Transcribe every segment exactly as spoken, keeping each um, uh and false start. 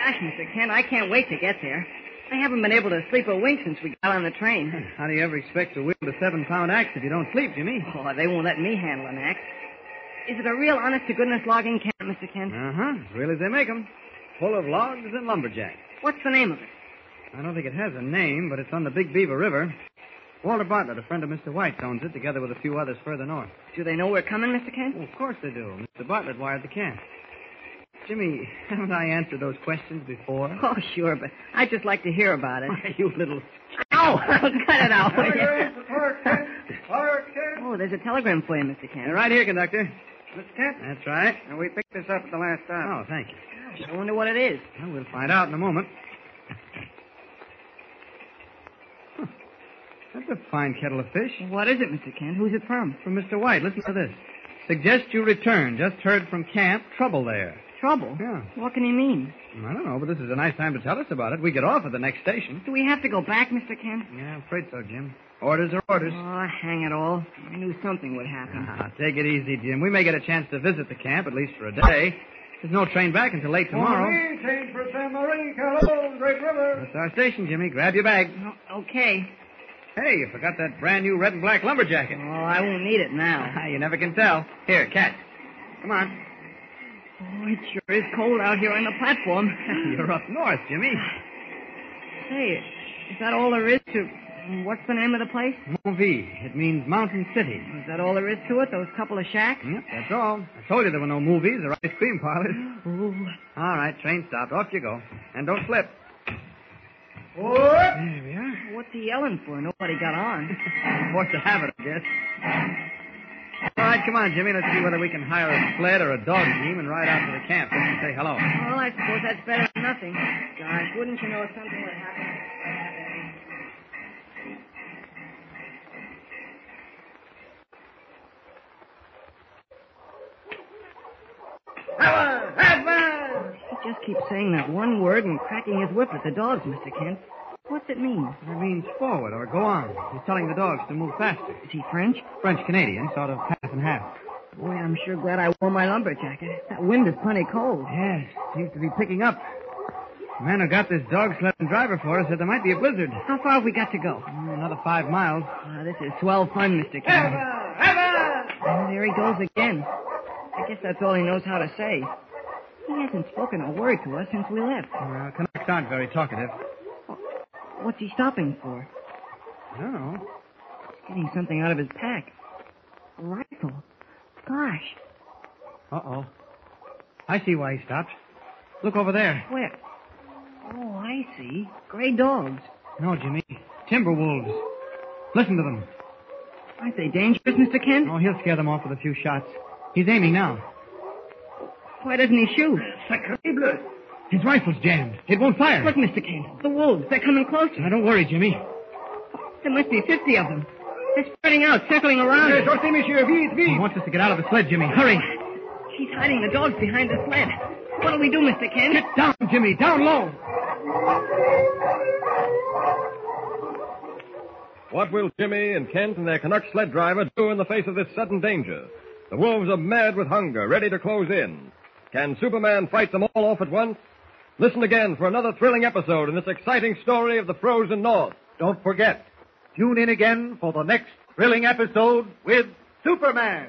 Gosh, Mister Kent, I can't wait to get there. I haven't been able to sleep a wink since we got on the train. How do you ever expect to wield a seven-pound axe if you don't sleep, Jimmy? Oh, they won't let me handle an axe. Is it a real honest-to-goodness logging camp, Mister Kent? Uh-huh. As real as they make 'em. Full of logs and lumberjacks. What's the name of it? I don't think it has a name, but it's on the Big Beaver River. Walter Bartlett, a friend of Mister White's, owns it, together with a few others further north. Do they know we're coming, Mister Kent? Well, of course they do. Mister Bartlett wired the camp. Jimmy, haven't I answered those questions before? Oh, sure, but I'd just like to hear about it. You little... Ow! Cut it out. Oh, Oh, there's a telegram for you, Mister Kent. Right here, conductor. Mister Kent? That's right. And we picked this up at the last stop. Oh, thank you. I wonder what it is. Well, we'll find out in a moment. Huh. That's a fine kettle of fish. What is it, Mister Kent? Who's it from? From Mister White. Listen to this. Suggest you return. Just heard from camp. Trouble there. Trouble? Yeah. What can he mean? I don't know, but this is a nice time to tell us about it. We get off at the next station. Do we have to go back, Mister Kent? Yeah, I'm afraid so, Jim. Orders are orders. Oh, hang it all. I knew something would happen. Ah, take it easy, Jim. We may get a chance to visit the camp, at least for a day. There's no train back until late tomorrow. Morning, change for San Marie, Hello, Great River. That's our station, Jimmy. Grab your bag. Oh, okay. Hey, you forgot that brand new red and black lumber jacket. Oh, I won't need it now. You never can tell. Here, catch. Come on. Oh, it sure is cold out here on the platform. You're up north, Jimmy. Say, is that all there is to... What's the name of the place? Mauvais. It means mountain city. Is that all there is to it, those couple of shacks? Yep, that's all. I told you there were no movies or ice cream parlors. Ooh. All right, train stopped. Off you go. And don't slip. What? There we are. What's he yelling for? Nobody got on. Force of habit, I guess. All right, come on, Jimmy. Let's see whether we can hire a sled or a dog team and ride out to the camp just to say hello. Well, I suppose that's better than nothing. Gosh, wouldn't you know something would happen? He just keeps saying that one word and cracking his whip at the dogs, Mister Kent. What's it mean? It means forward or go on. He's telling the dogs to move faster. Is he French? French-Canadian, sort of half and half. Boy, I'm sure glad I wore my lumber jacket. That wind is plenty cold. Yes, seems to be picking up. The man who got this dog sled and driver for us said there might be a blizzard. How far have we got to go? Mm, Another five miles. Ah, this is swell fun, Mister Kent. Heaven! Heaven! Oh, there he goes again. I guess that's all he knows how to say. He hasn't spoken a word to us since we left. Well, Canucks aren't very talkative. What's he stopping for? I don't know. He's getting something out of his pack. A rifle. Gosh. Uh-oh. I see why he stopped. Look over there. Where? Oh, I see. Gray dogs. No, Jimmy. Timber wolves. Listen to them. Aren't they dangerous, Mister Kent? Oh, he'll scare them off with a few shots. He's aiming now. Why doesn't he shoot? Sacre bleu. His rifle's jammed. It won't fire. Look, Mister Kent. The wolves. They're coming closer. Now, don't worry, Jimmy. There must be fifty of them. They're spreading out, circling around. Yes, sortez, monsieur. Vite, vite. He wants us to get out of the sled, Jimmy. Hurry. He's hiding the dogs behind the sled. What'll we do, Mister Kent? Get down, Jimmy. Down low. What will Jimmy and Kent and their Canuck sled driver do in the face of this sudden danger? The wolves are mad with hunger, ready to close in. Can Superman fight them all off at once? Listen again for another thrilling episode in this exciting story of the frozen North. Don't forget, tune in again for the next thrilling episode with Superman.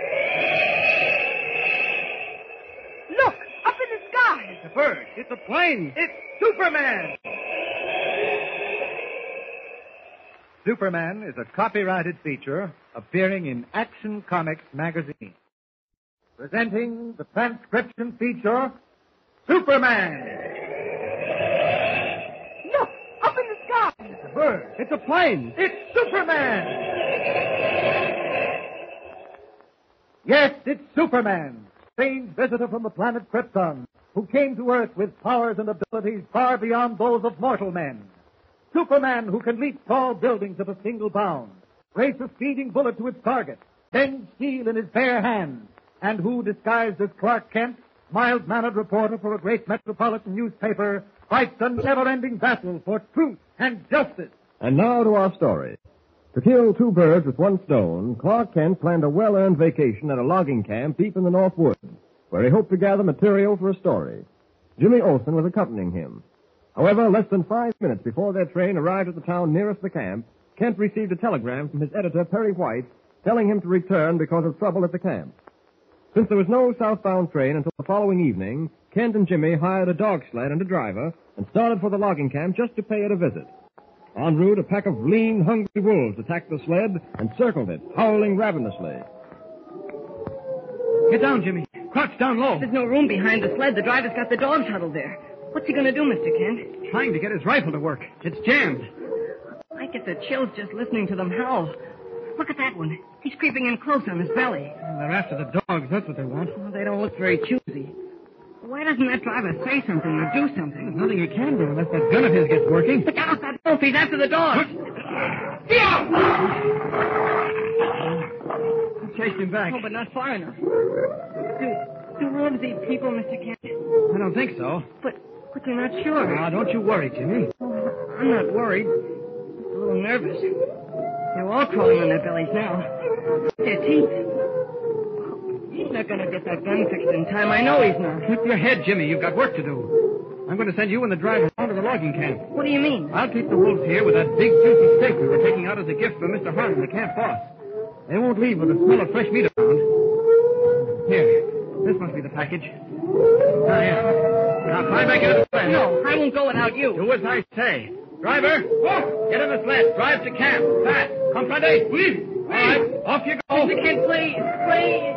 Look, up in the sky. It's a bird. It's a plane. It's Superman. Superman is a copyrighted feature appearing in Action Comics magazine. Presenting the transcription feature, Superman. Look, up in the sky. It's a bird. It's a plane. It's Superman. Yes, it's Superman, strange visitor from the planet Krypton, who came to Earth with powers and abilities far beyond those of mortal men. Superman, who can leap tall buildings at a single bound, race a speeding bullet to its target, bend steel in his bare hands, and who, disguised as Clark Kent, mild-mannered reporter for a great metropolitan newspaper, fights a never-ending battle for truth and justice. And now to our story. To kill two birds with one stone, Clark Kent planned a well-earned vacation at a logging camp deep in the North Woods, where he hoped to gather material for a story. Jimmy Olsen was accompanying him. However, less than five minutes before their train arrived at the town nearest the camp, Kent received a telegram from his editor, Perry White, telling him to return because of trouble at the camp. Since there was no southbound train until the following evening, Kent and Jimmy hired a dog sled and a driver and started for the logging camp just to pay it a visit. En route, a pack of lean, hungry wolves attacked the sled and circled it, howling ravenously. Get down, Jimmy. Crouch down low. There's no room behind the sled. The driver's got the dogs huddled there. What's he going to do, Mister Kent? Trying to get his rifle to work. It's jammed. I get the chills just listening to them howl. Look at that one. He's creeping in close on his belly. Well, they're after the dogs. That's what they want. Well, they don't look very choosy. Why doesn't that driver say something or do something? There's nothing he can do unless that gun of his gets working. Look out, that wolf. He's after the dogs. Chased him back. Oh, but not far enough. Do, do wolves eat people, Mister Kent? I don't think so. But, but they're not sure. Now, don't you worry, Jimmy. Oh, I'm not worried. Just a little nervous. They're all crawling on their bellies now. Their teeth. He's not going to get that gun fixed in time. I know he's not. Keep your head, Jimmy. You've got work to do. I'm going to send you and the driver down to the logging camp. What do you mean? I'll keep the wolves here with that big, juicy steak we were taking out as a gift for Mister Harlan, the camp boss. They won't leave with the smell of fresh meat around. Here, this must be the package. Ah, yeah. Now, climb back into the sled. No, I won't go without you. Do as I say. Driver, get in the sled. Drive to camp. Fast. Comprende? Please. All right, off you go. Mister Kent, please, please.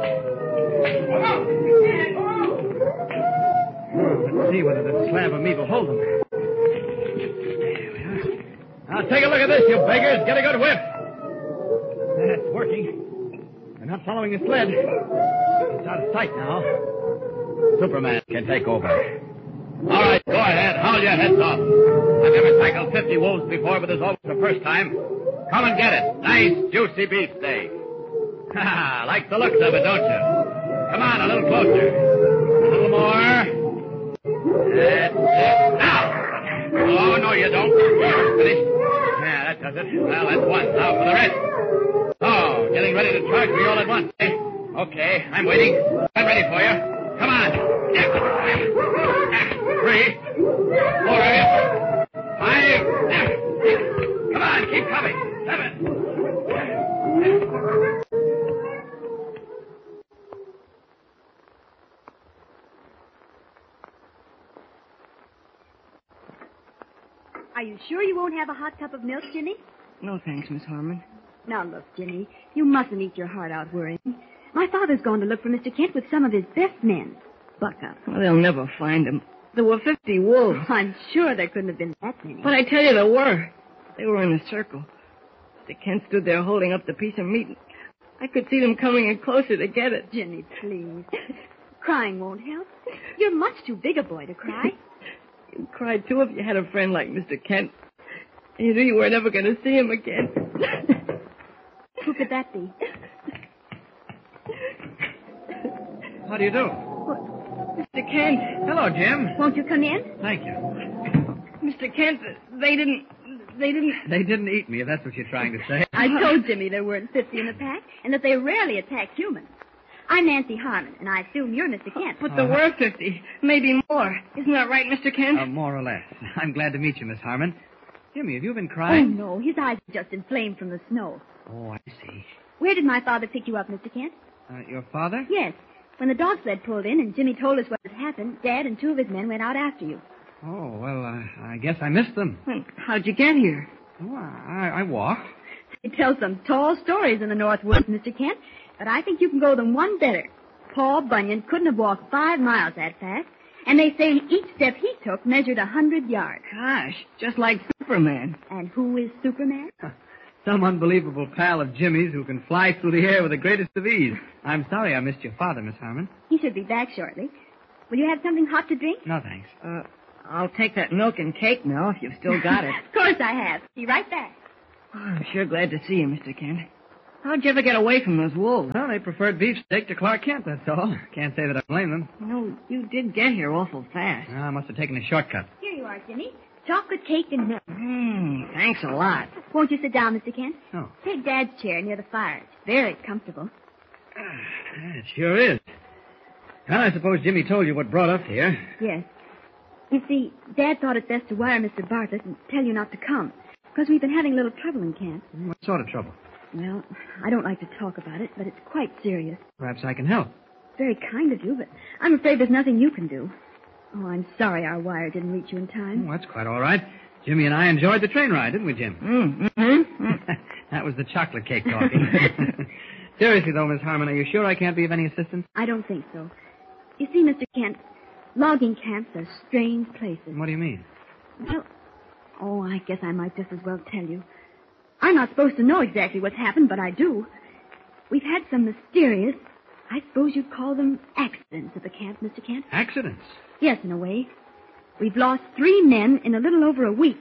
Let's see whether this slab of meat will hold them. There we are. Now, take a look at this, you beggars. Get a good whiff. That's working. They're not following the sled. It's out of sight now. Superman can take over. All right, go ahead. Haul your heads off. I've never tackled fifty wolves before, but this is always the first time. Come and get it. Nice, juicy beefsteak. Ha ha, like the looks of it, don't you? Come on, a little closer. A little more. That's it. Now! Oh, no, you don't. Finished. Yeah, that does it. Well, that's one. Now for the rest. Oh, getting ready to charge me all at once, eh? Okay, I'm waiting. I'm ready for you. Come on. Three. Four. Five. Come on, keep coming. Seven. Are you sure you won't have a hot cup of milk, Jimmy? No, thanks, Miss Harmon. Now, look, Jimmy, you mustn't eat your heart out worrying. My father's gone to look for Mister Kent with some of his best men. Buck up. Well, they'll never find him. There were fifty wolves. Oh, I'm sure there couldn't have been that many. But I tell you, there were. They were in a circle. Mister Kent stood there holding up the piece of meat. I could see them coming in closer to get it. Jimmy, please. Crying won't help. You're much too big a boy to cry. You'd cry, too, if you had a friend like Mister Kent. And you knew you were never going to see him again. Who could that be? How do you do? Mister Kent. Hello, Jim. Won't you come in? Thank you. Mister Kent, they didn't... They didn't... They didn't eat me, if that's what you're trying to say. I told Jimmy there weren't fifty in the pack, and that they rarely attack humans. I'm Nancy Harmon, and I assume you're Mister Kent. But there were fifty. Maybe more. Isn't that right, Mister Kent? Uh, more or less. I'm glad to meet you, Miss Harmon. Jimmy, have you been Oh, crying? no, his eyes are just inflamed from the snow. Oh, I see. Where did my father pick you up, Mister Kent? Uh, your father? Yes. When the dog sled pulled in and Jimmy told us what had happened, Dad and two of his men went out after you. Oh, well, uh, I guess I missed them. Well, how'd you get here? Oh, I, I walked. They tell some tall stories in the North Woods, Mister Kent, but I think you can go them one better. Paul Bunyan couldn't have walked five miles that fast, and they say each step he took measured a hundred yards. Gosh, just like Superman. And who is Superman? Some unbelievable pal of Jimmy's who can fly through the air with the greatest of ease. I'm sorry I missed your father, Miss Harmon. He should be back shortly. Will you have something hot to drink? No, thanks. Uh, I'll take that milk and cake now, if you've still got it. Of course I have. Be right back. Oh, I'm sure glad to see you, Mister Kent. How'd you ever get away from those wolves? Well, they preferred beefsteak to Clark Kent, that's all. Can't say that I blame them. You know, you did get here awful fast. Ah, I must have taken a shortcut. Here you are, Jimmy. Chocolate cake and milk. Hmm, thanks a lot. Won't you sit down, Mister Kent? Oh. Take Dad's chair near the fire. It's very comfortable. Ah, it sure is. Well, I suppose Jimmy told you what brought us here. Yes. You see, Dad thought it best to wire Mister Bartlett and tell you not to come, because we've been having a little trouble in camp. What sort of trouble? Well, I don't like to talk about it, but it's quite serious. Perhaps I can help. Very kind of you, but I'm afraid there's nothing you can do. Oh, I'm sorry our wire didn't reach you in time. Oh, that's quite all right. Jimmy and I enjoyed the train ride, didn't we, Jim? Mm-hmm. That was the chocolate cake talking. Seriously, though, Miss Harmon, are you sure I can't be of any assistance? I don't think so. You see, Mister Kent, logging camps are strange places. What do you mean? Well, oh, I guess I might just as well tell you. I'm not supposed to know exactly what's happened, but I do. We've had some mysterious, I suppose you'd call them accidents at the camp, Mister Kent. Accidents? Yes, in a way. We've lost three men in a little over a week.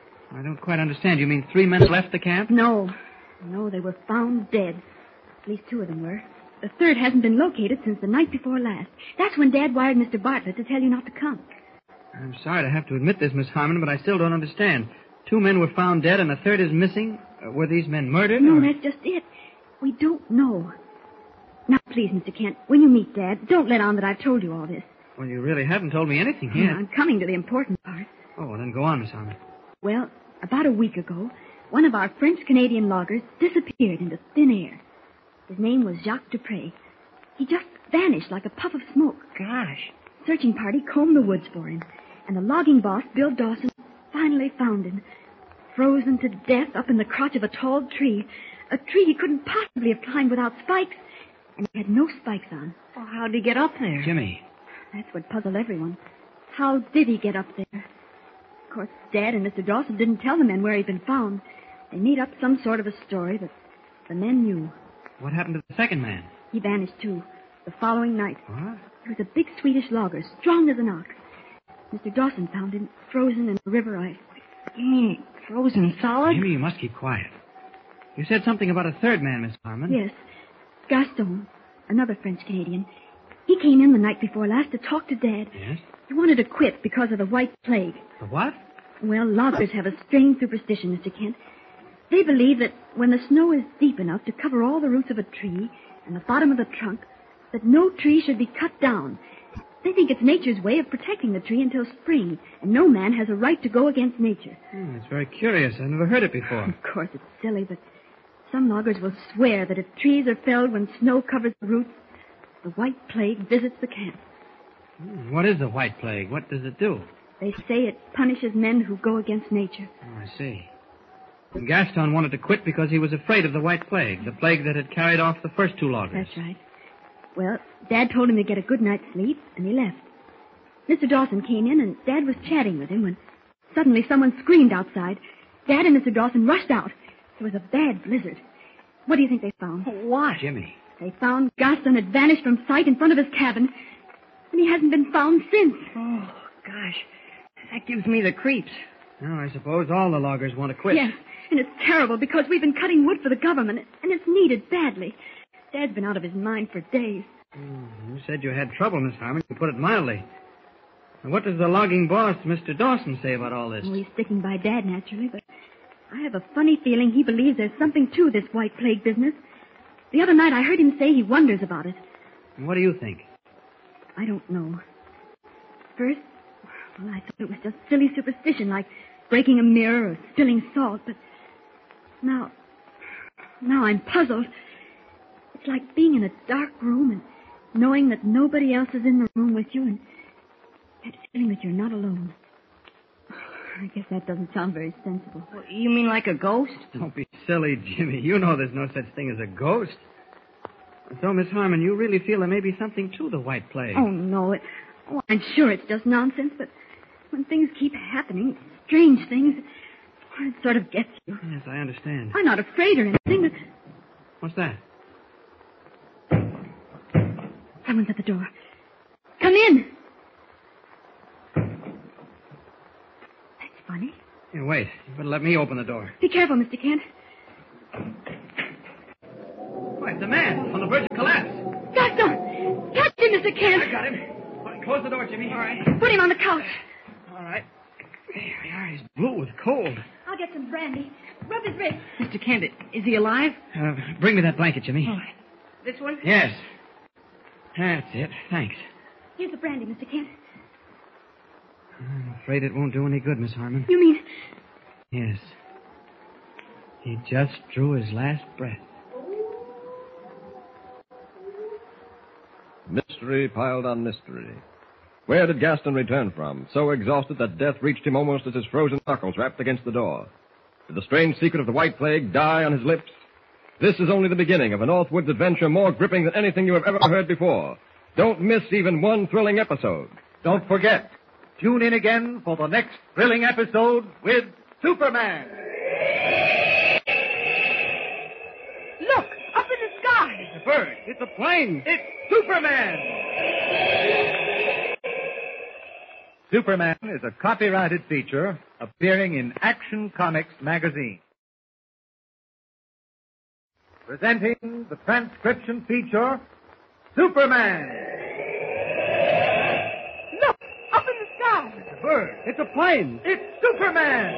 I don't quite understand. You mean three men left the camp? No. No, they were found dead. At least two of them were. The third hasn't been located since the night before last. That's when Dad wired Mister Bartlett to tell you not to come. I'm sorry to have to admit this, Miss Harmon, but I still don't understand. Two men were found dead and a third is missing. Uh, were these men murdered? No, or... that's just it. We don't know. Now, please, Mister Kent, when you meet Dad, don't let on that I've told you all this. Well, you really haven't told me anything yet. I'm coming to the important part. Oh, well, then go on, Miss Harmon. Well, about a week ago, one of our French-Canadian loggers disappeared into thin air. His name was Jacques Dupre. He just vanished like a puff of smoke. Gosh. Searching party combed the woods for him, and the logging boss, Bill Dawson, finally found him, frozen to death up in the crotch of a tall tree, a tree he couldn't possibly have climbed without spikes, and he had no spikes on. Well, how'd he get up there? Jimmy. That's what puzzled everyone. How did he get up there? Of course, Dad and Mister Dawson didn't tell the men where he'd been found. They made up some sort of a story, but the men knew. What happened to the second man? He vanished, too, the following night. What? He was a big Swedish logger, strong as an ox. Mister Dawson found him frozen in the river ice. Mm, frozen solid? Jimmy, you must keep quiet. You said something about a third man, Miss Harmon. Yes. Gaston, another French-Canadian. He came in the night before last to talk to Dad. Yes? He wanted to quit because of the white plague. The what? Well, loggers have a strange superstition, Mister Kent. They believe that when the snow is deep enough to cover all the roots of a tree and the bottom of the trunk, that no tree should be cut down. They think it's nature's way of protecting the tree until spring, and no man has a right to go against nature. Hmm, it's very curious. I've never heard it before. Of course, it's silly, but some loggers will swear that if trees are felled when snow covers the roots, the white plague visits the camp. Hmm, what is the white plague? What does it do? They say it punishes men who go against nature. Oh, I see. And Gaston wanted to quit because he was afraid of the white plague, the plague that had carried off the first two loggers. That's right. Well, Dad told him to get a good night's sleep, and he left. Mister Dawson came in, and Dad was chatting with him when suddenly someone screamed outside. Dad and Mister Dawson rushed out. It was a bad blizzard. What do you think they found? What? Jimmy. They found Gaston had vanished from sight in front of his cabin, and he hasn't been found since. Oh, gosh. That gives me the creeps. Well, I suppose all the loggers want to quit. Yes, and it's terrible because we've been cutting wood for the government, and it's needed badly. Dad's been out of his mind for days. Mm, you said you had trouble, Miss Harmon. You put it mildly. And what does the logging boss, Mister Dawson, say about all this? Well, he's sticking by Dad, naturally, but I have a funny feeling he believes there's something to this white plague business. The other night I heard him say he wonders about it. And what do you think? I don't know. First, well, I thought it was just silly superstition, like breaking a mirror or spilling salt, but now, now I'm puzzled. It's like being in a dark room and knowing that nobody else is in the room with you and that feeling that you're not alone. I guess that doesn't sound very sensible. Well, you mean like a ghost? Don't be silly, Jimmy. You know there's no such thing as a ghost. So, Miss Harmon, you really feel there may be something to the white plague? Oh, no. It, oh, I'm sure it's just nonsense, but when things keep happening, strange things, it sort of gets you. Yes, I understand. I'm not afraid or anything, but What's that? someone's at the door. Come in. That's funny. Here, wait. You better let me open the door. Be careful, Mister Kent. Why, it's a man on the verge of collapse. Gaston! Catch him, Mister Kent! I got him. All right, close the door, Jimmy. All right. Put him on the couch. All right. There we are. He's blue with cold. I'll get some brandy. Rub his wrist. Mister Kent, is he alive? Uh, bring me that blanket, Jimmy. Oh, this one? Yes. That's it. Thanks. Here's the brandy, Mister Kent. Uh, afraid it won't do any good, Miss Harmon. You mean... Yes. He just drew his last breath. Mystery piled on mystery. Where did Gaston return from, so exhausted that death reached him almost as his frozen knuckles rapped against the door? Did the strange secret of the White Plague die on his lips? This is only the beginning of a Northwoods adventure more gripping than anything you have ever heard before. Don't miss even one thrilling episode. Don't forget, tune in again for the next thrilling episode with Superman. Look, up in the sky. It's a bird. It's a plane. It's Superman. Superman is a copyrighted feature appearing in Action Comics magazine. Presenting the transcription feature, Superman. Look, up in the sky. It's a bird. It's a plane. It's Superman.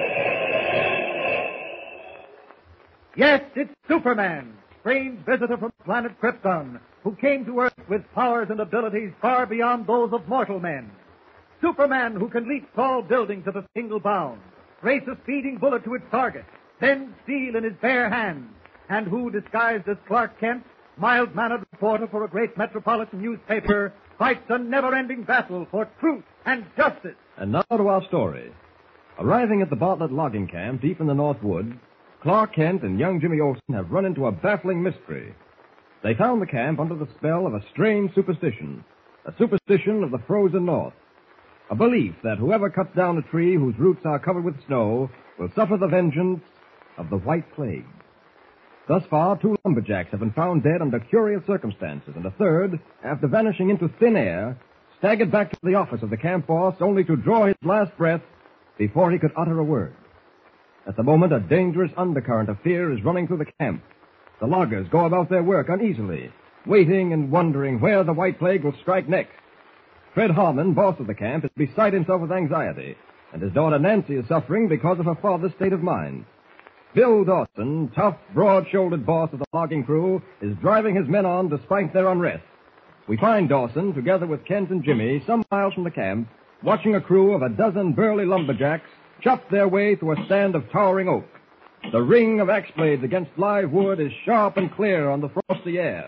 Yes, it's Superman, strange visitor from planet Krypton, who came to Earth with powers and abilities far beyond those of mortal men. Superman who can leap tall buildings at a single bound, race a speeding bullet to its target, bend steel in his bare hands, and who, disguised as Clark Kent, mild-mannered reporter for a great metropolitan newspaper, fights a never-ending battle for truth and justice. And now to our story. Arriving at the Bartlett logging camp deep in the North Woods, Clark Kent and young Jimmy Olsen have run into a baffling mystery. They found the camp under the spell of a strange superstition, a superstition of the frozen North. A belief that whoever cuts down a tree whose roots are covered with snow will suffer the vengeance of the White Plague. Thus far, two lumberjacks have been found dead under curious circumstances, and a third, after vanishing into thin air, staggered back to the office of the camp boss only to draw his last breath before he could utter a word. At the moment, a dangerous undercurrent of fear is running through the camp. The loggers go about their work uneasily, waiting and wondering where the White Plague will strike next. Fred Harmon, boss of the camp, is beside himself with anxiety, and his daughter Nancy is suffering because of her father's state of mind. Bill Dawson, tough, broad-shouldered boss of the logging crew, is driving his men on despite their unrest. We find Dawson, together with Kent and Jimmy, some miles from the camp, watching a crew of a dozen burly lumberjacks chop their way through a stand of towering oak. The ring of axe blades against live wood is sharp and clear on the frosty air.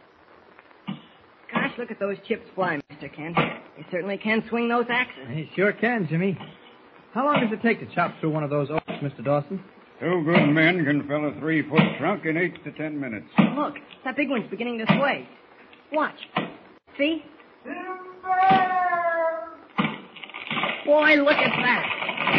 Gosh, look at those chips fly, Mister Kent. They certainly can swing those axes. He sure can, Jimmy. How long does it take to chop through one of those oaks, Mister Dawson? Two good men can fell a three-foot trunk in eight to ten minutes. Look, that big one's beginning to sway. Watch. See? Boy, look at that.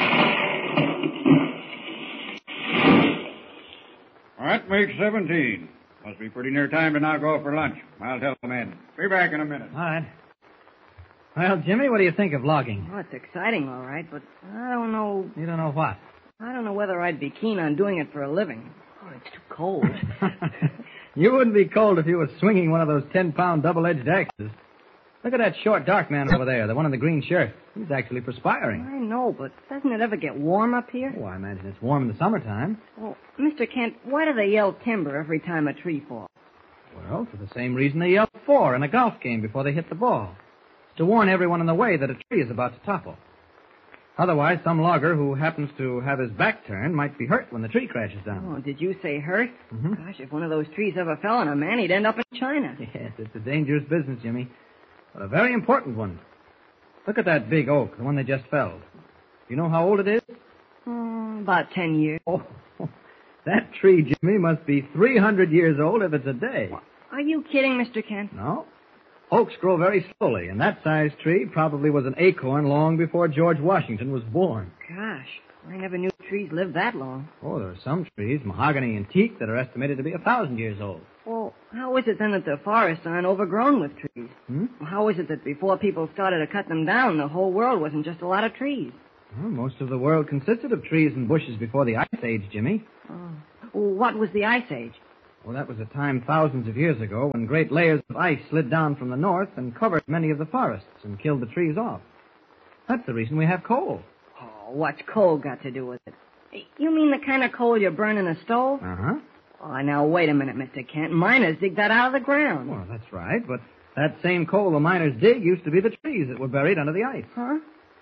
That makes seventeen. Must be pretty near time to knock off for lunch. I'll tell the men. Be back in a minute. All right. Well, Jimmy, what do you think of logging? Oh, it's exciting, all right, but I don't know. You don't know what? I don't know whether I'd be keen on doing it for a living. Oh, it's too cold. You wouldn't be cold if you were swinging one of those ten-pound double-edged axes. Look at that short, dark man over there, the one in the green shirt. He's actually perspiring. I know, but doesn't it ever get warm up here? Oh, I imagine it's warm in the summertime. Oh, Mister Kent, why do they yell timber every time a tree falls? Well, for the same reason they yell four in a golf game before they hit the ball. It's to warn everyone in the way that a tree is about to topple. Otherwise, some logger who happens to have his back turned might be hurt when the tree crashes down. Oh, did you say hurt? Mm-hmm. Gosh, if one of those trees ever fell on a man, he'd end up in China. Yes, it's a dangerous business, Jimmy. But a very important one. Look at that big oak, the one they just felled. Do you know how old it is? Mm, about ten years. Oh, that tree, Jimmy, must be three hundred years old if it's a day. Are you kidding, Mister Kent? No. Oaks grow very slowly, and that size tree probably was an acorn long before George Washington was born. Gosh, I never knew trees lived that long. Oh, there are some trees, mahogany and teak, that are estimated to be a thousand years old. Well, how is it then that the forests aren't overgrown with trees? Hmm? How is it that before people started to cut them down, the whole world wasn't just a lot of trees? Well, most of the world consisted of trees and bushes before the Ice Age, Jimmy. Oh. Well, what was the Ice Age? Well, that was a time thousands of years ago when great layers of ice slid down from the north and covered many of the forests and killed the trees off. That's the reason we have coal. Oh, what's coal got to do with it? You mean the kind of coal you burn in a stove? Uh-huh. Oh, now, wait a minute, Mister Kent. Miners dig that out of the ground. Well, that's right, but that same coal the miners dig used to be the trees that were buried under the ice. Huh?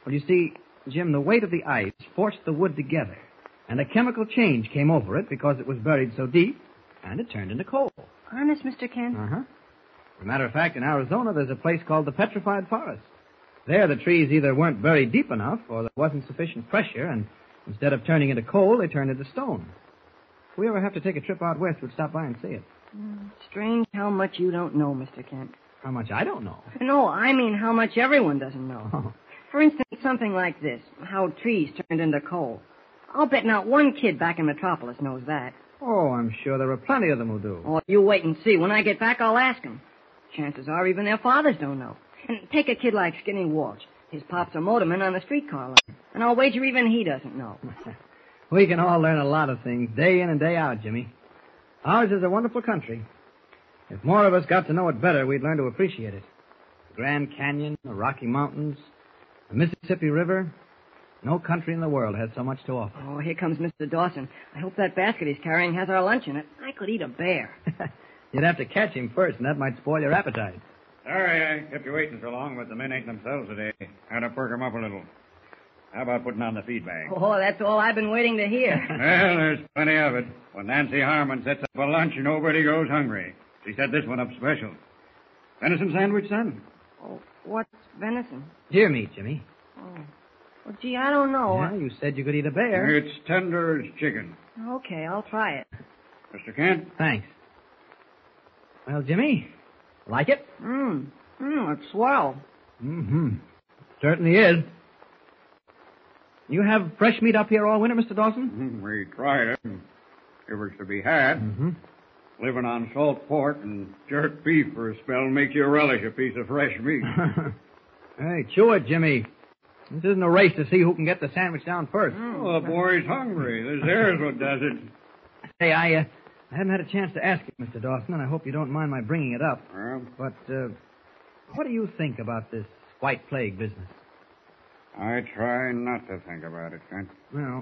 Well, you see, Jim, the weight of the ice forced the wood together, and a chemical change came over it because it was buried so deep, and it turned into coal. Honest, Mister Kent? Uh-huh. As a matter of fact, in Arizona, there's a place called the Petrified Forest. There, the trees either weren't buried deep enough, or there wasn't sufficient pressure, and instead of turning into coal, they turned into stone. If we ever have to take a trip out west, we'd stop by and see it. Mm, strange how much you don't know, Mister Kent. How much I don't know. No, I mean how much everyone doesn't know. Oh. For instance, something like this, how trees turned into coal. I'll bet not one kid back in Metropolis knows that. Oh, I'm sure there are plenty of them who do. Oh, you wait and see. When I get back, I'll ask them. Chances are even their fathers don't know. And take a kid like Skinny Walsh. His pop's a motorman on the streetcar line. And I'll wager even he doesn't know. We can all learn a lot of things, day in and day out, Jimmy. Ours is a wonderful country. If more of us got to know it better, we'd learn to appreciate it. The Grand Canyon, the Rocky Mountains, the Mississippi River. No country in the world has so much to offer. Oh, here comes Mister Dawson. I hope that basket he's carrying has our lunch in it. I could eat a bear. You'd have to catch him first, and that might spoil your appetite. Sorry I kept you waiting so long, but the men ain't themselves today. Had to perk 'em up a little. How about putting on the feed bag? Oh, that's all I've been waiting to hear. Well, there's plenty of it. When Nancy Harmon sets up a lunch, nobody goes hungry. She set this one up special. Venison sandwich, son? Oh, what's venison? Deer meat, Jimmy. Oh. Well, gee, I don't know. Yeah, you said you could eat a bear. It's tender as chicken. Okay, I'll try it. Mister Kent? Thanks. Well, Jimmy, like it? Mmm. Mmm, it's swell. Mm-hmm. Certainly is. You have fresh meat up here all winter, Mister Dawson? Mm, we tried it. It was to be had. Mm-hmm. Living on salt pork and jerk beef for a spell makes you relish a piece of fresh meat. Hey, chew it, Jimmy. This isn't a race to see who can get the sandwich down first. Oh, the boy's hungry. This there's what does it. Hey, I, uh, I haven't had a chance to ask you, Mister Dawson, and I hope you don't mind my bringing it up. Well, But, uh, what do you think about this white plague business? I try not to think about it, Kent. Well,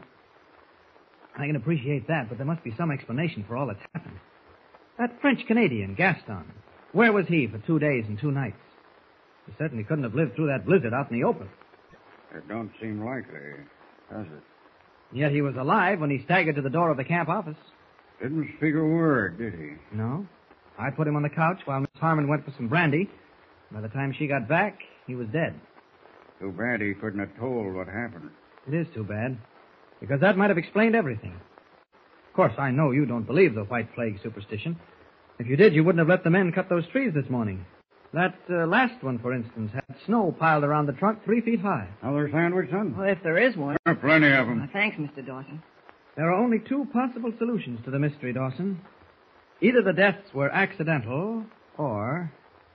I can appreciate that, but there must be some explanation for all that's happened. That French-Canadian, Gaston, where was he for two days and two nights? He certainly couldn't have lived through that blizzard out in the open. It don't seem likely, does it? Yet he was alive when he staggered to the door of the camp office. Didn't speak a word, did he? No. I put him on the couch while Miss Harmon went for some brandy. By the time she got back, he was dead. Too bad he couldn't have told what happened. It is too bad, because that might have explained everything. Of course, I know you don't believe the white plague superstition. If you did, you wouldn't have let the men cut those trees this morning. That uh, last one, for instance, had snow piled around the trunk three feet high. Another sandwich, son? Well, if there is one. There are plenty of them. Uh, thanks, Mister Dawson. There are only two possible solutions to the mystery, Dawson. Either the deaths were accidental, or...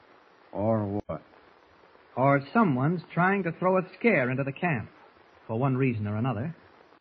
Or what? Or someone's trying to throw a scare into the camp, for one reason or another.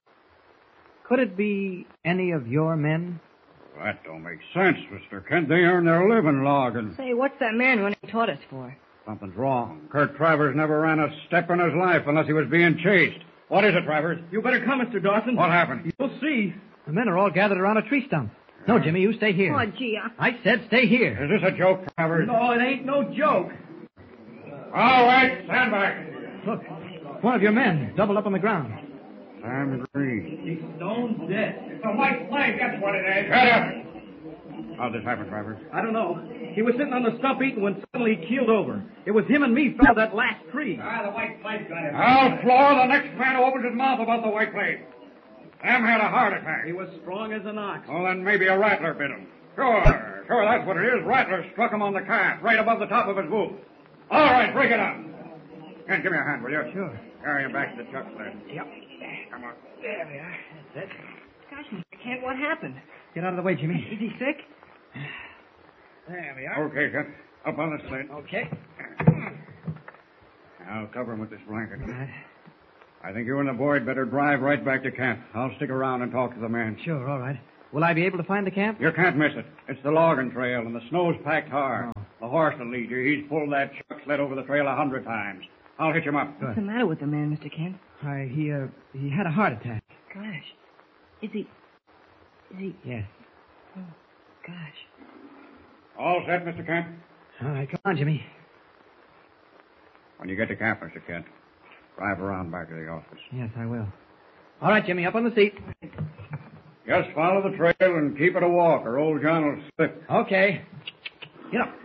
Could it be any of your men? That don't make sense, Mister Kent. They earn their living logging. Say, what's that man running toward us for? Something's wrong. Kurt Travers never ran a step in his life unless he was being chased. What is it, Travers? You better come, Mister Dawson. What happened? You'll see. The men are all gathered around a tree stump. No, Jimmy, you stay here. Oh, gee, I... I said stay here. Is this a joke, Travers? No, it ain't no joke. All right, stand back. Look, one of your men, doubled up on the ground. Sam Green. He's stone dead. It's a white flag, that's what it is. Shut up. How'd this happen, Travers? I don't know. He was sitting on the stump eating when suddenly he keeled over. It was him and me fell that last tree. Ah, the white flag got him. I'll floor the next man who opens his mouth about the white flag. Sam had a heart attack. He was strong as an ox. Well, then maybe a rattler bit him. Sure, sure, that's what it is. Rattler struck him on the calf, right above the top of his boot. All right, break it up. And give me a hand, will you? Sure. Carry him back to the chuck sled. Yep. Come on. There we are. That's it. Gosh, Mister Kent, what happened? Get out of the way, Jimmy. Is he sick? There we are. Okay, Kent. Up on the sled. Okay. I'll cover him with this blanket. Right. I think you and the boy had better drive right back to camp. I'll stick around and talk to the man. Sure, all right. Will I be able to find the camp? You can't miss it. It's the logging trail, and the snow's packed hard. Oh. The horse will lead you. He's pulled that chuck sled over the trail a hundred times. I'll hitch him up. What's the matter with the man, Mister Kent? Why, he, uh, he had a heart attack. Gosh. Is he... Is he... Yes. Oh, gosh. All set, Mister Kent? All right, come on, Jimmy. When you get to camp, Mister Kent, Drive around back to the office. Yes, I will. All right, Jimmy, up on the seat. Just follow the trail and keep it a walk, or old John will slip. Okay. Get up.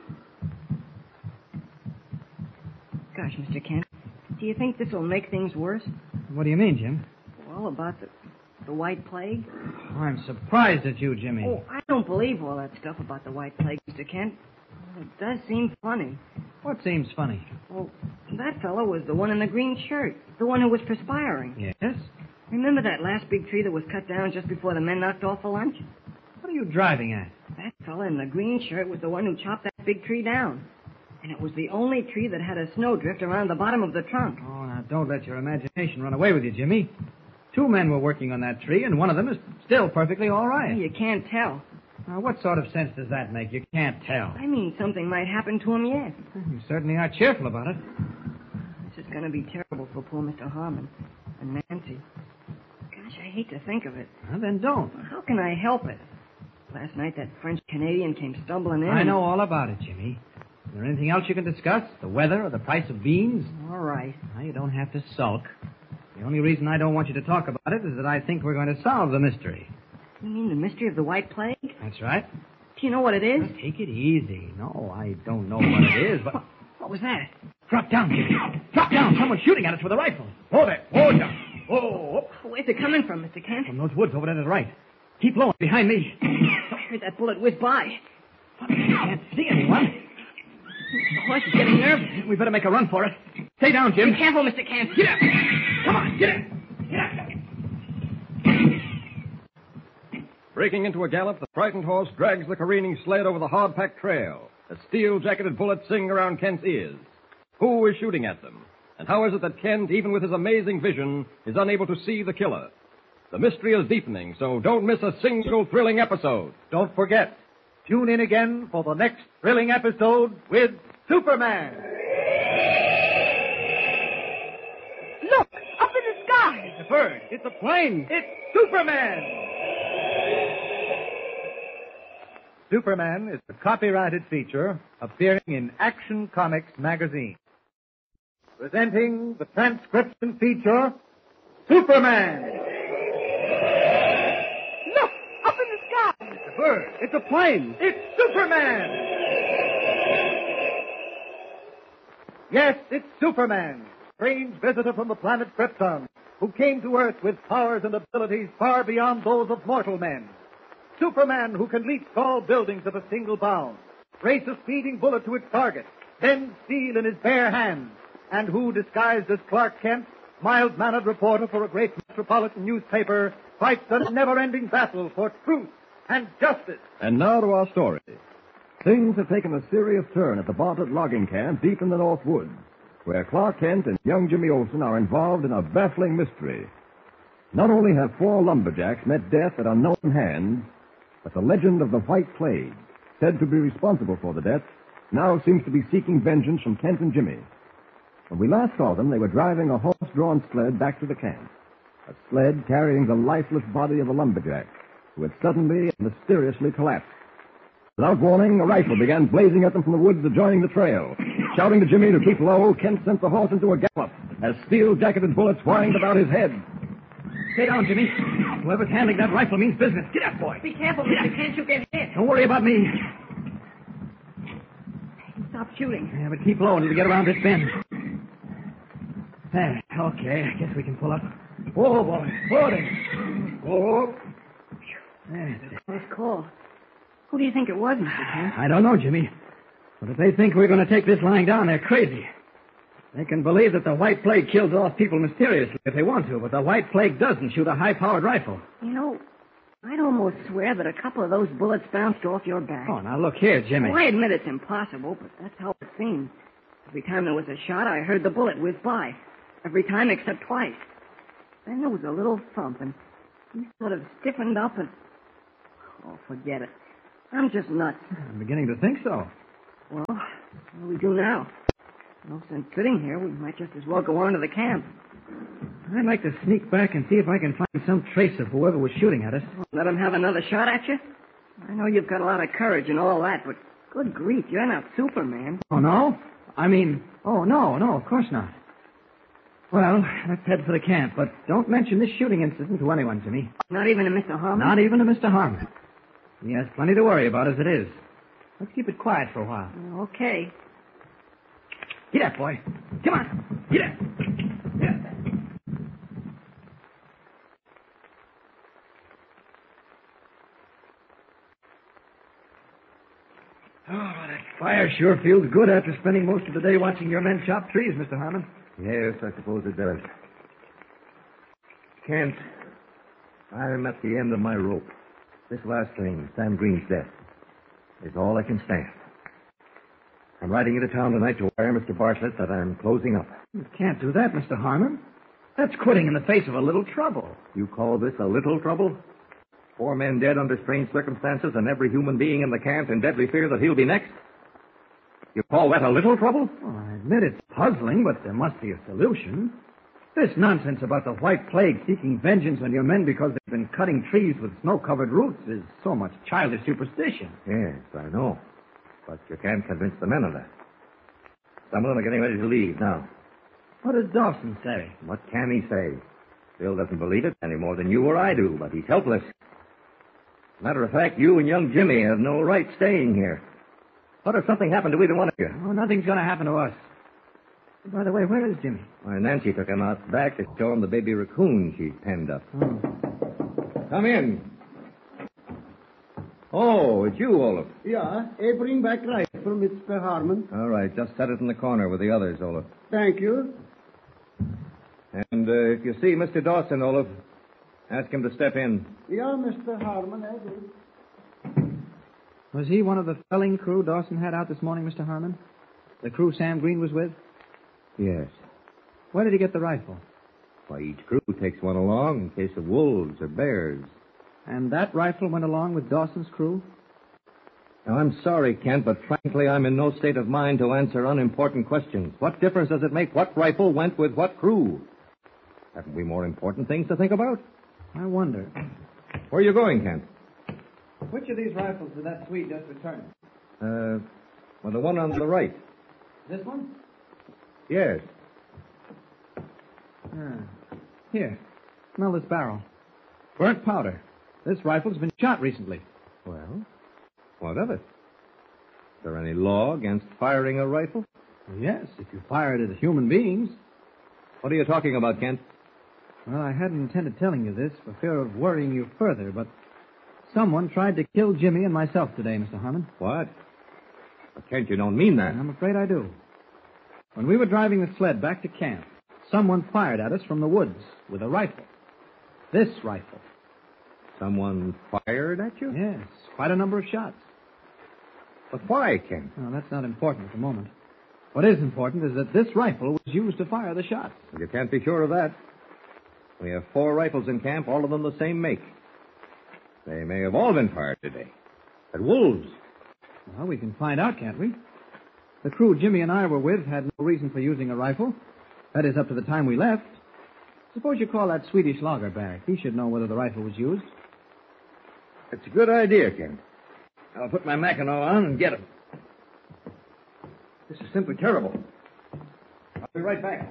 Gosh, Mister Kent, do you think this will make things worse? What do you mean, Jim? Well, about the, the White Plague? Oh, I'm surprised at you, Jimmy. Oh, I don't believe all that stuff about the White Plague, Mister Kent. It does seem funny. What seems funny? Well, that fellow was the one in the green shirt, the one who was perspiring. Yes? Remember that last big tree that was cut down just before the men knocked off for lunch? What are you driving at? That fella in the green shirt was the one who chopped that big tree down. And it was the only tree that had a snowdrift around the bottom of the trunk. Oh, now don't let your imagination run away with you, Jimmy. Two men were working on that tree, and one of them is still perfectly all right. You can't tell. Now, what sort of sense does that make? You can't tell. I mean, something might happen to him yet. You certainly are cheerful about it. This is going to be terrible for poor Mister Harmon and Nancy. Gosh, I hate to think of it. Well, then don't. How can I help it? Last night, that French-Canadian came stumbling in. I and... know all about it, Jimmy. Is there anything else you can discuss? The weather or the price of beans? All right. Now, you don't have to sulk. The only reason I don't want you to talk about it is that I think we're going to solve the mystery. You mean the mystery of the White Plague? That's right. Do you know what it is? Now, take it easy. No, I don't know what it is, but... What was that? Drop down, Jimmy. Drop down. Someone's shooting at us with a rifle. Hold it. Hold down. Oh, Where's it coming from, Mister Kent? from those woods over to the right. Keep low, behind me. I heard that bullet whiz by. I can't see anyone. The horse is getting nervous. We better make a run for it. Stay down, Jim. Be careful, Mister Kent. Get up. Come on, get up. Get up. Breaking into a gallop, the frightened horse drags the careening sled over the hard-packed trail. A steel-jacketed bullet singing around Kent's ears. Who is shooting at them? And how is it that Kent, even with his amazing vision, is unable to see the killer? The mystery is deepening, so don't miss a single thrilling episode. Don't forget, tune in again for the next thrilling episode with Superman. Look, up in the sky. It's a bird. It's a plane. It's Superman! Superman is a copyrighted feature appearing in Action Comics magazine. Presenting the transcription feature, Superman! Look, up in the sky. It's a bird. It's a plane. It's Superman! Yes, it's Superman, strange visitor from the planet Krypton, who came to Earth with powers and abilities far beyond those of mortal men. Superman who can leap tall buildings at a single bound, race a speeding bullet to its target, bend steel in his bare hands, and who, disguised as Clark Kent, mild-mannered reporter for a great metropolitan newspaper, fights a never-ending battle for truth and justice. And now to our story. Things have taken a serious turn at the Bartlett logging camp deep in the North Woods, where Clark Kent and young Jimmy Olsen are involved in a baffling mystery. Not only have four lumberjacks met death at unknown hands, but the legend of the White Plague, said to be responsible for the deaths, now seems to be seeking vengeance from Kent and Jimmy. When we last saw them, they were driving a horse-drawn sled back to the camp. A sled carrying the lifeless body of a lumberjack, who had suddenly and mysteriously collapsed. Without warning, a rifle began blazing at them from the woods adjoining the trail. Shouting to Jimmy to keep low, Kent sent the horse into a gallop as steel-jacketed bullets whined about his head. Stay down, Jimmy. Whoever's handling that rifle means business. Get up, boy. Be careful, Mister Kent. You get hit. Don't worry about me. Stop shooting. Yeah, but keep low until we get around this bend. There. Okay, I guess we can pull up. Whoa, boy. Whoa there. Whoa. There. Close call. Who do you think it was, Mister Kent? I don't know, Jimmy. But if they think we're going to take this lying down, they're crazy. They can believe that the White Plague kills off people mysteriously if they want to, but the White Plague doesn't shoot a high-powered rifle. You know, I'd almost swear that a couple of those bullets bounced off your back. Oh, now look here, Jimmy. Well, I admit it's impossible, but that's how it seemed. Every time there was a shot, I heard the bullet whiz by. Every time except twice. Then there was a little thump, and he sort of stiffened up and... Oh, forget it. I'm just nuts. I'm beginning to think so. Well, what do we do now? No sense sitting here. We might just as well go on to the camp. I'd like to sneak back and see if I can find some trace of whoever was shooting at us. Let him have another shot at you? I know you've got a lot of courage and all that, but good grief, you're not Superman. Oh, no? I mean, oh, no, no, of course not. Well, let's head for the camp, but don't mention this shooting incident to anyone, Jimmy. Not even to Mister Harmon? Not even to Mister Harmon. He has plenty to worry about as it is. Let's keep it quiet for a while. Okay. Get up, boy. Come on. Get up. Get up. Oh, that fire sure feels good after spending most of the day watching your men chop trees, Mister Harmon. Yes, I suppose it does. Kent, I'm at the end of my rope. This last thing, Sam Green's death, is all I can stand. I'm riding into town tonight to wire Mister Bartlett that I'm closing up. You can't do that, Mister Harmon. That's quitting in the face of a little trouble. You call this a little trouble? Four men dead under strange circumstances and every human being in the camp in deadly fear that he'll be next? You call that a little trouble? Well, I admit it's puzzling, but there must be a solution. This nonsense about the white plague seeking vengeance on your men because they've been cutting trees with snow-covered roots is so much childish superstition. Yes, I know. But you can't convince the men of that. Some of them are getting ready to leave now. What does Dawson say? What can he say? Bill doesn't believe it any more than you or I do, but he's helpless. Matter of fact, you and young Jimmy have no right staying here. What if something happened to either one of you? Oh, nothing's going to happen to us. By the way, where is Jimmy? Why, Nancy took him out back to show him the baby raccoon she penned up. Oh. Come in. Oh, it's you, Olaf. Yeah, I bring back rifle, Mister Harmon. All right, just set it in the corner with the others, Olaf. Thank you. And uh, if you see Mister Dawson, Olaf, ask him to step in. Yeah, Mister Harmon, I do. Was he one of the felling crew Dawson had out this morning, Mister Harmon? The crew Sam Green was with? Yes. Where did he get the rifle? Why, each crew takes one along in case of wolves or bears. And that rifle went along with Dawson's crew? Now, I'm sorry, Kent, but frankly, I'm in no state of mind to answer unimportant questions. What difference does it make what rifle went with what crew? Haven't we more important things to think about? I wonder. Where are you going, Kent? Which of these rifles did that Swede just return? Uh, well, the one on the right. This one? Yes. Ah. Here. Smell this barrel. Burnt powder. This rifle's been shot recently. Well, what of it? Is there any law against firing a rifle? Well, yes, if you fire it at human beings. What are you talking about, Kent? Well, I hadn't intended telling you this for fear of worrying you further, but someone tried to kill Jimmy and myself today, Mister Harmon. What? Well, Kent, you don't mean that. I'm afraid I do. When we were driving the sled back to camp, someone fired at us from the woods with a rifle. This rifle. Someone fired at you? Yes, quite a number of shots. But why, Kent? Well, that's not important at the moment. What is important is that this rifle was used to fire the shots. Well, you can't be sure of that. We have four rifles in camp, all of them the same make. They may have all been fired today. At wolves. Well, we can find out, can't we? The crew Jimmy and I were with had no reason for using a rifle. That is, up to the time we left. Suppose you call that Swedish Lagerberg. He should know whether the rifle was used. It's a good idea, Kent. I'll put my Mackinaw on and get him. This is simply terrible. I'll be right back.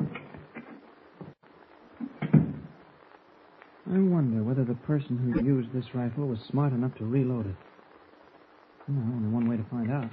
I wonder whether the person who used this rifle was smart enough to reload it. Well, only one way to find out.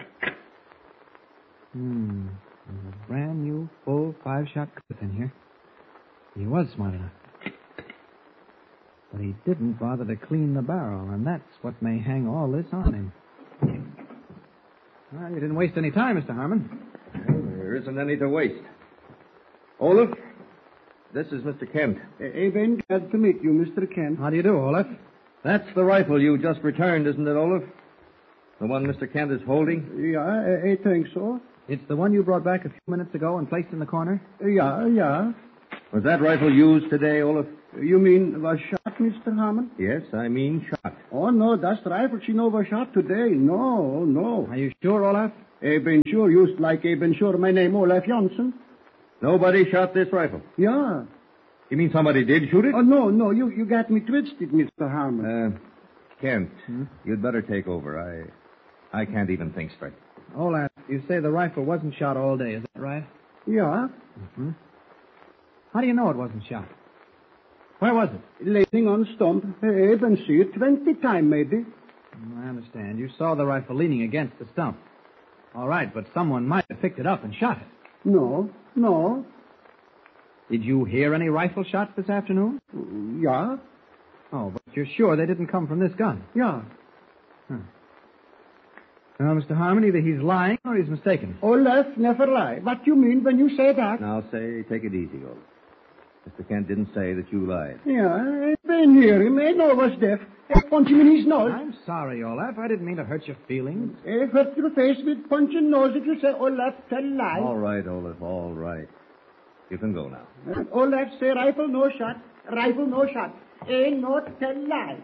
Hmm. There's a brand new, full, five-shot clip in here. He was smart enough. But he didn't bother to clean the barrel, and that's what may hang all this on him. Well, you didn't waste any time, Mister Harmon. Well, there isn't any to waste. Olaf, this is Mister Kent. I've been glad to meet you, Mister Kent. How do you do, Olaf? That's the rifle you just returned, isn't it, Olaf? The one Mister Kent is holding? Yeah, I, I think so. It's the one you brought back a few minutes ago and placed in the corner? Yeah, yeah. Was that rifle used today, Olaf? You mean was shot, Mister Harmon? Yes, I mean shot. Oh, no, that's the rifle she know was shot today. No, no. Are you sure, Olaf? I've been sure, used like I've been sure my name Olaf Johnson. Nobody shot this rifle? Yeah. You mean somebody did shoot it? Oh, no, no, you, you got me twisted, Mister Harmon. Uh, Kent, Hmm? you'd better take over. I, I can't even think straight. Olaf, you say the rifle wasn't shot all day, is that right? Yeah. Mm-hmm. How do you know it wasn't shot? Where was it? Laying on stump. Abe and see it twenty time, maybe. I understand. You saw the rifle leaning against the stump. All right, but someone might have picked it up and shot it. No, no. Did you hear any rifle shots this afternoon? Yeah, Oh, but you're sure they didn't come from this gun? yeah. Huh. Well, Mister Harmon, either he's lying or he's mistaken. Olaf never lie. What you mean when you say that? Now, say, take it easy, Olaf. Mister Kent didn't say that you lied. Yeah, I've been here. He may know was deaf. I punch him in his nose. I'm sorry, Olaf. I didn't mean to hurt your feelings. I hurt your face with punching nose if you say Olaf tell lie. All right, Olaf, all right. You can go now. Uh, Olaf say rifle no shot. Rifle no shot. Ain't no tell lie.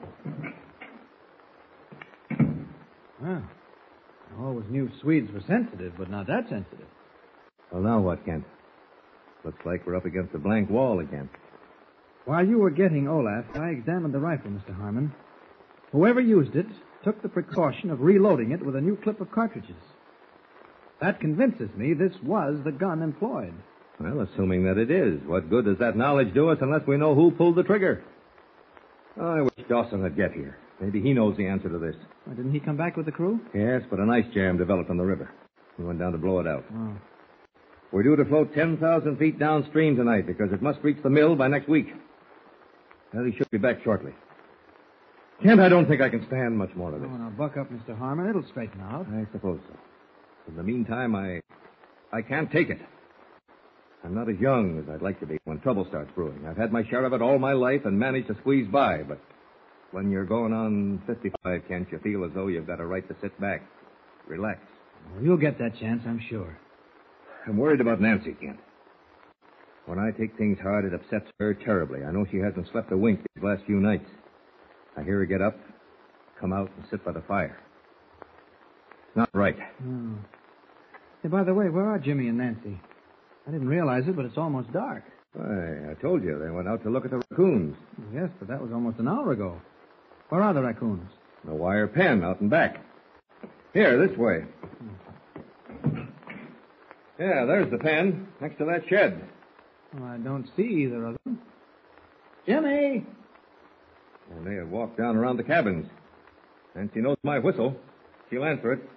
Well, I always knew Swedes were sensitive, but not that sensitive. Well, now what, Kent? Looks like we're up against a blank wall again. While you were getting Olaf, I examined the rifle, Mister Harmon. Whoever used it took the precaution of reloading it with a new clip of cartridges. That convinces me this was the gun employed. Well, assuming that it is, what good does that knowledge do us unless we know who pulled the trigger? Oh, I wish Dawson would get here. Maybe he knows the answer to this. Why, didn't he come back with the crew? Yes, but an ice jam developed on the river. We went down to blow it out. Oh. We're due to float ten thousand feet downstream tonight because it must reach the mill by next week. Well, he should be back shortly. Kent, I don't think I can stand much more of this. Oh, now, buck up, Mister Harmon. It'll straighten out. I suppose so. In the meantime, I... I can't take it. I'm not as young as I'd like to be when trouble starts brewing. I've had my share of it all my life and managed to squeeze by, but when you're going on fifty-five, Kent, you feel as though you've got a right to sit back, relax. Well, you'll get that chance, I'm sure. I'm worried about Nancy, Kent. When I take things hard, it upsets her terribly. I know she hasn't slept a wink these last few nights. I hear her get up, come out, and sit by the fire. It's not right. Oh. Hey, by the way, where are Jimmy and Nancy? I didn't realize it, but it's almost dark. Why, I told you they went out to look at the raccoons. Yes, but that was almost an hour ago. Where are the raccoons? The wire pen out and back. Here, this way. Yeah, there's the pen, next to that shed. Well, I don't see either of them. Jimmy! Well, they have walked down around the cabins. Nancy knows my whistle. She'll answer it.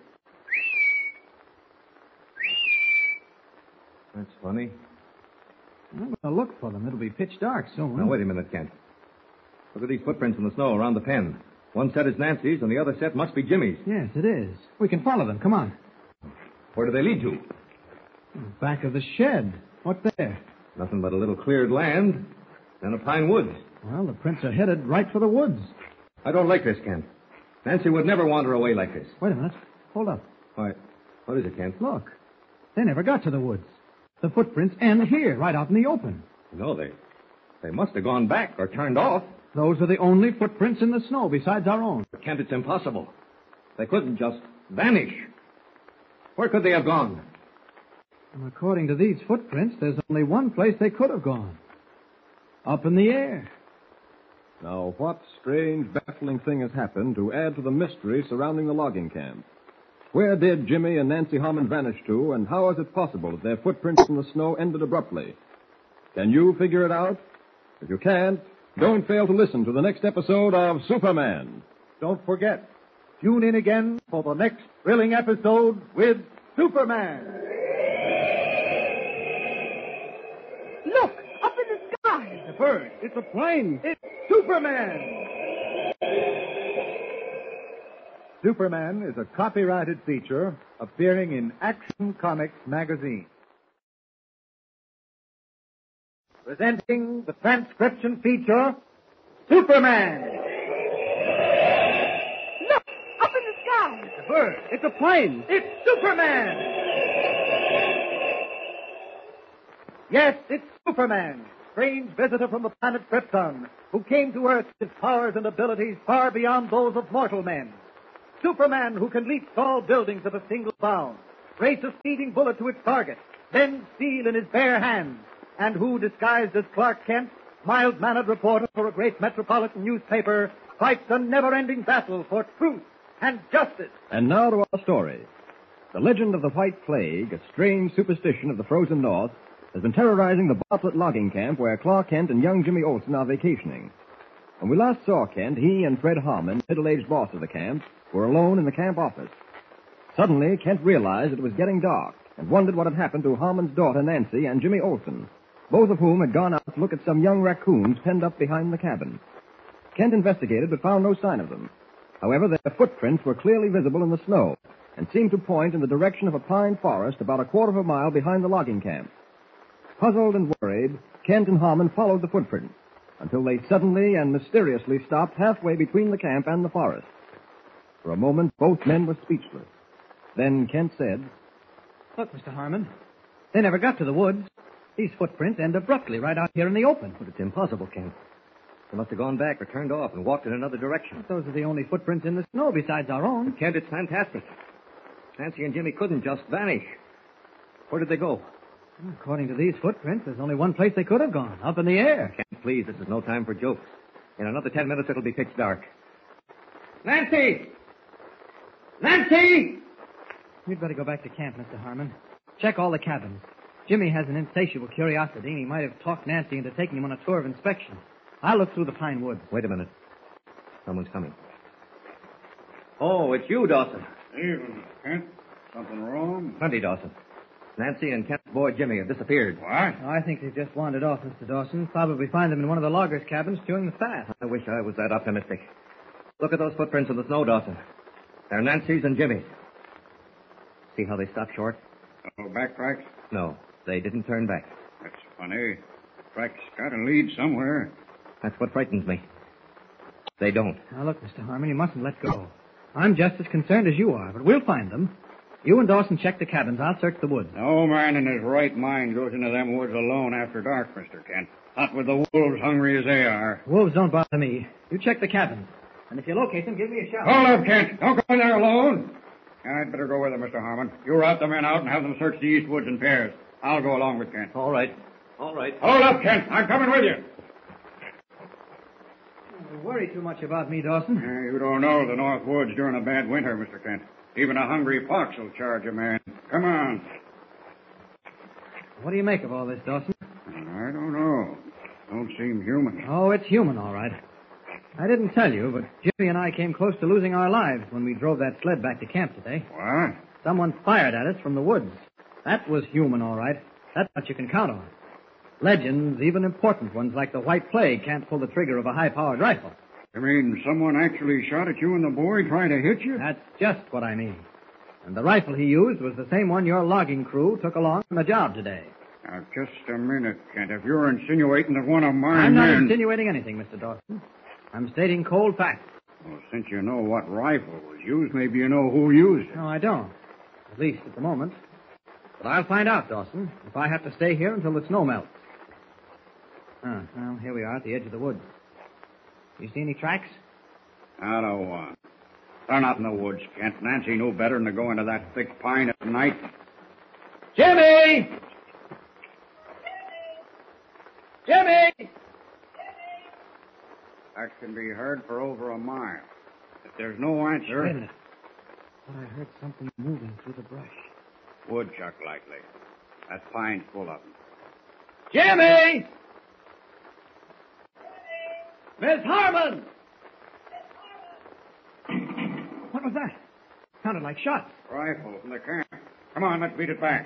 That's funny. I'm going to look for them. It'll be pitch dark soon. Now, wait a minute, Kent. Look at these footprints in the snow around the pen. One set is Nancy's, and the other set must be Jimmy's. Yes, it is. We can follow them. Come on. Where do they lead to? Back of the shed. What's there? Nothing but a little cleared land and a pine woods. Well, the prints are headed right for the woods. I don't like this, Kent. Nancy would never wander away like this. Wait a minute. Hold up. Why, what is it, Kent? Look. They never got to the woods. The footprints end here, right out in the open. No, they they must have gone back or turned off. Those are the only footprints in the snow besides our own. But Kent, it's impossible. They couldn't just vanish. Where could they have gone? And according to these footprints, there's only one place they could have gone. Up in the air. Now, what strange, baffling thing has happened to add to the mystery surrounding the logging camp? Where did Jimmy and Nancy Harmon vanish to, and how is it possible that their footprints in the snow ended abruptly? Can you figure it out? If you can't, don't fail to listen to the next episode of Superman. Don't forget, tune in again for the next thrilling episode with Superman. Look, up in the sky. It's a bird. It's a plane. It's Superman. Superman is a copyrighted feature appearing in Action Comics magazine. Presenting the transcription feature, Superman. Look, up in the sky. It's a bird. It's a plane. It's Superman. Yes, it's Superman, strange visitor from the planet Krypton, who came to Earth with powers and abilities far beyond those of mortal men. Superman who can leap tall buildings at a single bound, race a speeding bullet to its target, bend steel in his bare hands, and who, disguised as Clark Kent, mild-mannered reporter for a great metropolitan newspaper, fights a never-ending battle for truth and justice. And now to our story. The legend of the White Plague, a strange superstition of the frozen north, has been terrorizing the Bartlett logging camp where Clark Kent and young Jimmy Olsen are vacationing. When we last saw Kent, he and Fred Harmon, middle-aged boss of the camp, were alone in the camp office. Suddenly, Kent realized it was getting dark and wondered what had happened to Harmon's daughter, Nancy, and Jimmy Olsen, both of whom had gone out to look at some young raccoons penned up behind the cabin. Kent investigated but found no sign of them. However, their footprints were clearly visible in the snow and seemed to point in the direction of a pine forest about a quarter of a mile behind the logging camp. Puzzled and worried, Kent and Harmon followed the footprints until they suddenly and mysteriously stopped halfway between the camp and the forest. For a moment, both men were speechless. Then Kent said, Look, Mister Harmon, they never got to the woods. These footprints end abruptly right out here in the open. But it's impossible, Kent. They must have gone back or turned off and walked in another direction. Those are the only footprints in the snow besides our own. Kent, it's fantastic. Nancy and Jimmy couldn't just vanish. Where did they go? According to these footprints, there's only one place they could have gone, up in the air. Kent, please, this is no time for jokes. In another ten minutes, it'll be pitch dark. Nancy! Nancy! You'd better go back to camp, Mister Harmon. Check all the cabins. Jimmy has an insatiable curiosity, and he might have talked Nancy into taking him on a tour of inspection. I'll look through the pine woods. Wait a minute. Someone's coming. Oh, it's you, Dawson. Evening, Kent. Something wrong? Plenty, Dawson. Nancy and Kent's boy Jimmy have disappeared. What? Oh, I think they've just wandered off, Mister Dawson. Probably find them in one of the loggers' cabins chewing the fat. I wish I was that optimistic. Look at those footprints in the snow, Dawson. They're Nancy's and Jimmy's. See how they stopped short? Oh, back tracks? No, they didn't turn back. That's funny. Tracks gotta lead somewhere. That's what frightens me. They don't. Now, look, Mister Harmon, you mustn't let go. I'm just as concerned as you are, but we'll find them. You and Dawson check the cabins. I'll search the woods. No man in his right mind goes into them woods alone after dark, Mister Kent. Not with the wolves hungry as they are. Wolves don't bother me. You check the cabins. And if you locate them, give me a shout. Hold up, Kent. Don't go in there alone. I'd better go with them, Mister Harmon. You rout the men out and have them search the east woods in pairs. I'll go along with Kent. All right. All right. Hold up, Kent. I'm coming with you. Don't worry too much about me, Dawson. Uh, you don't know the North Woods during a bad winter, Mister Kent. Even a hungry fox will charge a man. Come on. What do you make of all this, Dawson? I don't know. Don't seem human. Oh, it's human, all right. I didn't tell you, but Jimmy and I came close to losing our lives when we drove that sled back to camp today. What? Someone fired at us from the woods. That was human, all right. That's what you can count on. Legends, even important ones like the White Plague, can't pull the trigger of a high-powered rifle. You mean someone actually shot at you and the boy trying to hit you? That's just what I mean. And the rifle he used was the same one your logging crew took along on the job today. Now, just a minute, Kent. If you're insinuating that one of my I'm not men... insinuating anything, Mister Dawson. I'm stating cold facts. Well, since you know what rifle was used, maybe you know who used it. No, I don't. At least at the moment. But I'll find out, Dawson, if I have to stay here until the snow melts. Ah, well, here we are at the edge of the woods. You see any tracks? I don't want. They're not in the woods, Kent. Nancy knew better than to go into that thick pine at night. Jimmy! Jimmy! That can be heard for over a mile. If there's no answer... Wait a minute. Thought I heard something moving through the brush. Woodchuck, likely. That pine's full of them. Jimmy! Miss Harmon! What was that? Sounded like shots. Rifle from the camp. Come on, let's beat it back.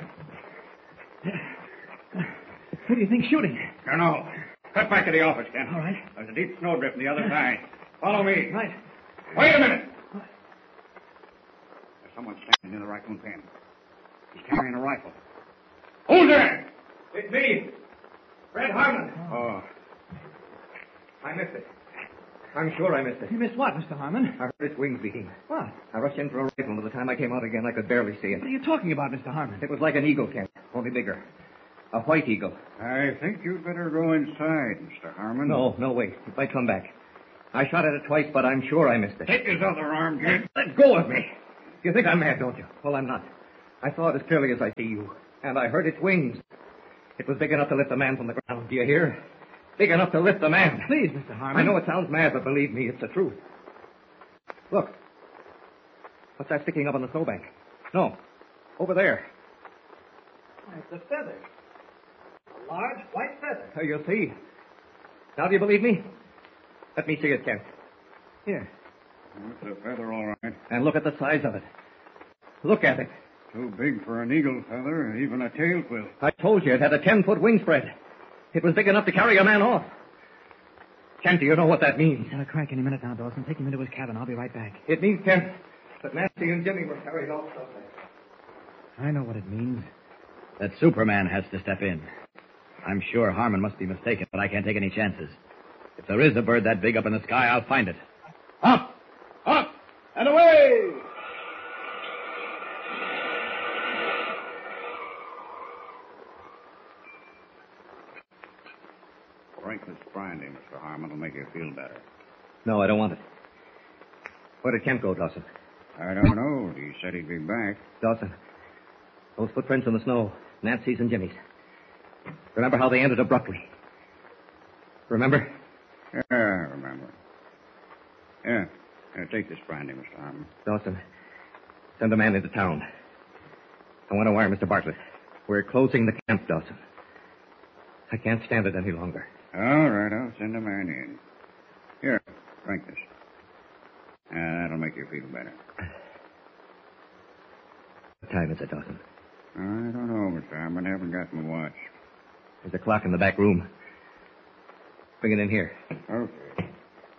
Who do you think's shooting? Don't know. Cut back to the office, Kent. All right. There's a deep snowdrift on the other side. Follow me. Right. Wait a minute. There's someone standing in the raccoon pen. He's carrying a rifle. Who's there? It's me, Fred Harmon. Oh. I missed it. I'm sure I missed it. You missed what, Mister Harmon? I heard its wings beating. What? I rushed in for a rifle, and by the time I came out again, I could barely see it. What are you talking about, Mister Harmon? It was like an eagle, Kent, only bigger. A white eagle. I think you'd better go inside, Mister Harmon. No, no, wait. It might come back. I shot at it twice, but I'm sure I missed it. Take his other arm, Kent. Let go of me. You think I'm mad, don't you? Well, I'm not. I saw it as clearly as I see you, and I heard its wings. It was big enough to lift a man from the ground. Do you hear? Big enough to lift a man. Please, Mister Harmon. I know it sounds mad, but believe me, it's the truth. Look. What's that sticking up on the snowbank? No. Over there. It's a feather. large white feather. Oh, you'll see. Now do you believe me? Let me see it, Kent. Here. It's a feather, all right. And look at the size of it. Look at it. Too big for an eagle feather, even a tail quill. I told you it had a ten-foot wingspread. It was big enough to carry a man off. Kent, do you know what that means? He'll crack any minute now, Dawson. Take him into his cabin. I'll be right back. It means, Kent, that Nancy and Jimmy were carried off somewhere. I know what it means. That Superman has to step in. I'm sure Harmon must be mistaken, but I can't take any chances. If there is a bird that big up in the sky, I'll find it. Up! Up! And away! Drink this brandy, Mister Harmon, will make you feel better. No, I don't want it. Where did Kent go, Dawson? I don't know. He said he'd be back. Dawson, those footprints in the snow, Nancy's and Jimmy's. Remember how they ended abruptly? Remember? Yeah, I remember. Yeah. Yeah, take this brandy, Mister Harmon. Dawson, send a man into town. I want to wire Mister Bartlett. We're closing the camp, Dawson. I can't stand it any longer. All right, I'll send a man in. Here, drink this. Uh, that'll make you feel better. What time is it, Dawson? I don't know, Mister Harmon. I haven't got my watch. There's a clock in the back room. Bring it in here. Okay.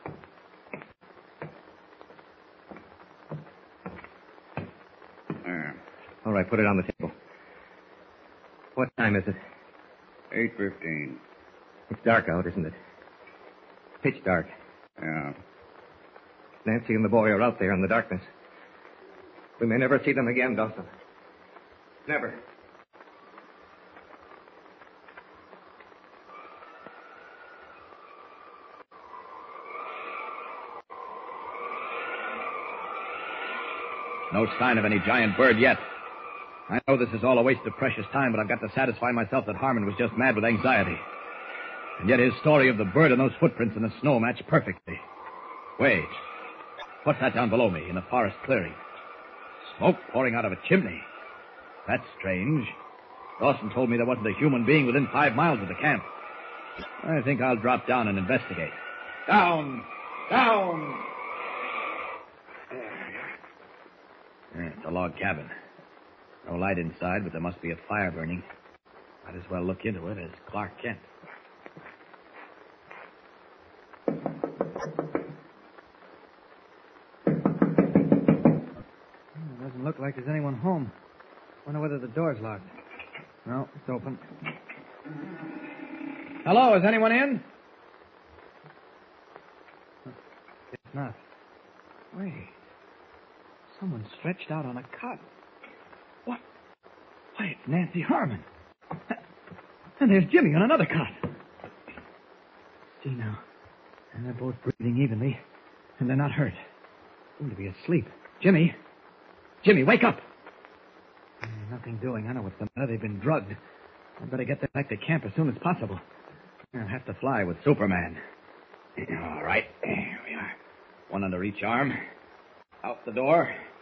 There. All right, put it on the table. What time is it? eight fifteen. It's dark out, isn't it? Pitch dark. Yeah. Nancy and the boy are out there in the darkness. We may never see them again, Dawson. Never. No sign of any giant bird yet. I know this is all a waste of precious time, but I've got to satisfy myself that Harmon was just mad with anxiety. And yet his story of the bird and those footprints in the snow match perfectly. Wait. What's that down below me in the forest clearing? Smoke pouring out of a chimney. That's strange. Dawson told me there wasn't a human being within five miles of the camp. I think I'll drop down and investigate. Down! Down! Yeah, it's a log cabin. No light inside, but there must be a fire burning. Might as well look into it as Clark Kent. It doesn't look like there's anyone home. Wonder whether the door's locked. No, it's open. Hello, is anyone in? It's not. Wait. Someone stretched out on a cot. What? Why, it's Nancy Harmon. And there's Jimmy on another cot. See now. And they're both breathing evenly. And they're not hurt. Seem to be asleep. Jimmy. Jimmy, wake up. Eh, nothing doing. I know what's the matter. They've been drugged. I'd better get them back to camp as soon as possible. I'll have to fly with Superman. All right. Here we are. One under each arm. Out the door.